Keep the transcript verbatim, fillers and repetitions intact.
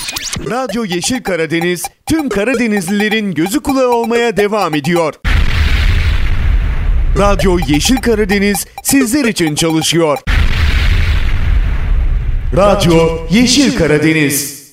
Radyo Yeşil Karadeniz tüm Karadenizlilerin gözü kulağı olmaya devam ediyor. Radyo Yeşil Karadeniz sizler için çalışıyor. Radyo Yeşil Karadeniz.